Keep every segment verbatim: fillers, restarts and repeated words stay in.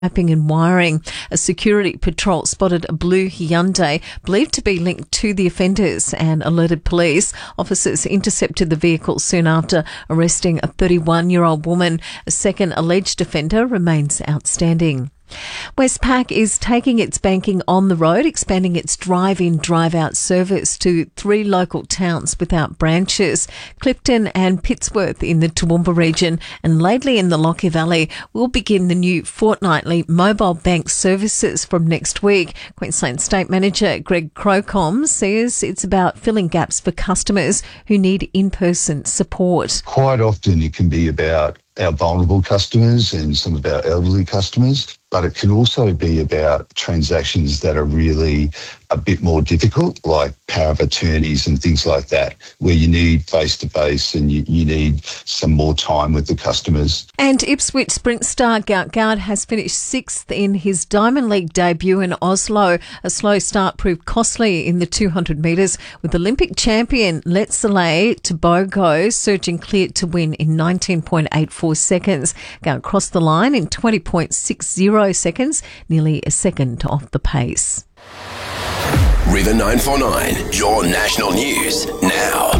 Mapping and wiring. A security patrol spotted a blue Hyundai believed to be linked to the offenders and alerted police. Officers intercepted the vehicle soon after, arresting a thirty-one-year-old woman. A second alleged offender remains outstanding. Westpac is taking its banking on the road, expanding its drive-in, drive-out service to three local towns without branches. Clifton and Pittsworth in the Toowoomba region and Laidley in the Lockyer Valley will begin the new fortnightly mobile bank services from next week. Queensland State Manager Greg Crocombe says it's about filling gaps for customers who need in-person support. Quite often it can be about our vulnerable customers and some of our elderly customers, but it can also be about transactions that are really a bit more difficult, like power of attorneys and things like that, where you need face-to-face and you, you need some more time with the customers. And Ipswich sprint star Gout Gout has finished sixth in his Diamond League debut in Oslo. A slow start proved costly in the two hundred metres, with Olympic champion Letsile Tebogo surging clear to win in nineteen point eight four seconds. Gout crossed the line in twenty point six zero seconds, nearly a second off the pace. River nine four nine, your national news now.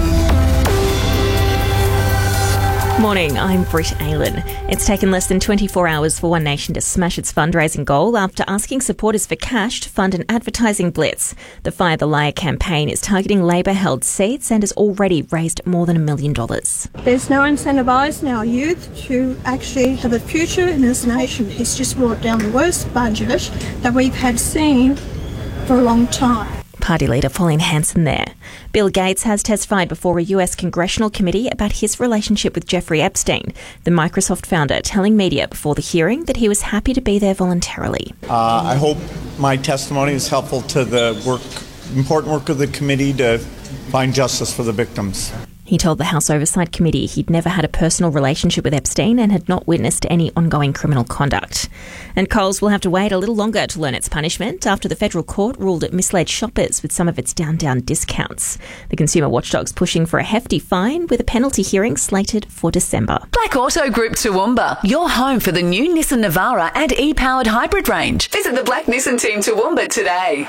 Morning, I'm Britt Aylan. It's taken less than twenty-four hours for One Nation to smash its fundraising goal after asking supporters for cash to fund an advertising blitz. The Fire the Liar campaign is targeting Labor-held seats and has already raised more than a million dollars. There's no incentivising our youth to actually have a future in this nation. It's just brought down the worst budget that we've had seen for a long time. Party leader Pauline Hanson there. Bill Gates has testified before a U S congressional committee about his relationship with Jeffrey Epstein, the Microsoft founder, telling media before the hearing that he was happy to be there voluntarily. Uh, I hope my testimony is helpful to the work, important work of the committee to find justice for the victims. He told the House Oversight Committee he'd never had a personal relationship with Epstein and had not witnessed any ongoing criminal conduct. And Coles will have to wait a little longer to learn its punishment after the federal court ruled it misled shoppers with some of its down-down discounts. The consumer watchdog's pushing for a hefty fine with a penalty hearing slated for December. Black Auto Group Toowoomba, your home for the new Nissan Navara and e-powered hybrid range. Visit the Black Nissan team Toowoomba today.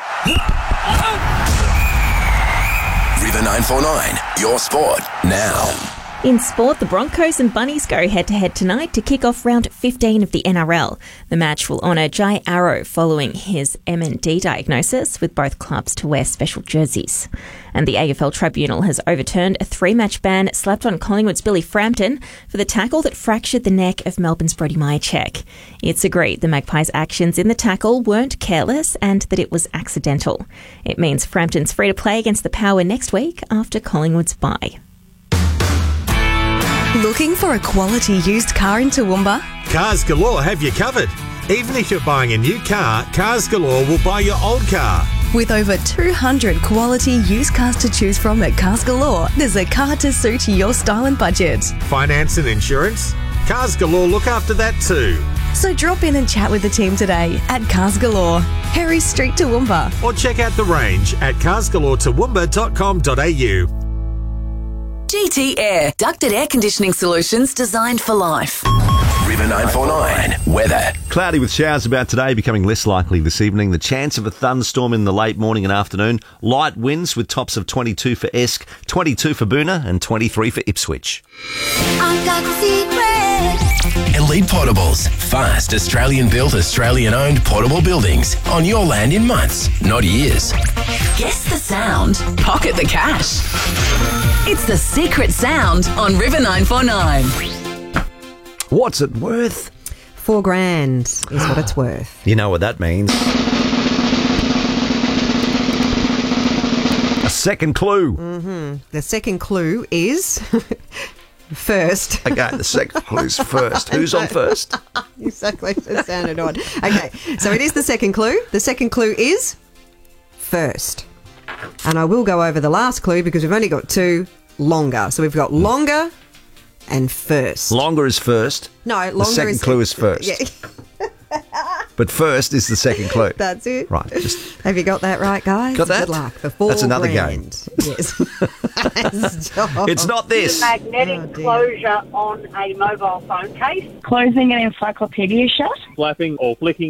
River nine four nine, your sport now. In sport, the Broncos and Bunnies go head-to-head tonight to kick off round fifteen of the N R L. The match will honour Jai Arrow following his M N D diagnosis, with both clubs to wear special jerseys. And the A F L Tribunal has overturned a three-match ban slapped on Collingwood's Billy Frampton for the tackle that fractured the neck of Melbourne's Brody Myercheck. It's agreed the Magpies' actions in the tackle weren't careless and that it was accidental. It means Frampton's free to play against the Power next week after Collingwood's bye. Looking for a quality used car in Toowoomba? Cars Galore have you covered. Even if you're buying a new car, Cars Galore will buy your old car. With over two hundred quality used cars to choose from at Cars Galore, there's a car to suit your style and budget. Finance and insurance? Cars Galore look after that too. So drop in and chat with the team today at Cars Galore, Harry Street, Toowoomba. Or check out the range at cars galore toowoomba dot com dot a u. G T Air, ducted air conditioning solutions designed for life. River nine four nine, weather. Cloudy with showers about today, becoming less likely this evening. The chance of a thunderstorm in the late morning and afternoon. Light winds with tops of twenty-two for Esk, twenty-two for Boona and twenty-three for Ipswich. I've got the secret. Elite Portables, fast Australian-built, Australian-owned portable buildings on your land in months, not years. Guess the sound, pocket the cash. It's the secret sound on River nine four nine. What's it worth? Four grand is what it's worth. You know what that means. A second clue. Mm-hmm. The second clue is first. Okay, the second clue's first. Who's on first? Exactly. That sounded odd. Okay, so it is the second clue. The second clue is first. And I will go over the last clue because we've only got two. Longer. So we've got longer and first. Longer is first. No, longer the second is... clue is first. Yeah. But first is the second clue. That's it. Right. Just have you got that right, guys? Got that? Good luck. The four That's another grand. game. Yes. Stop. It's not this. The magnetic closure on a mobile phone case. Closing an encyclopedia shut. Flapping or flicking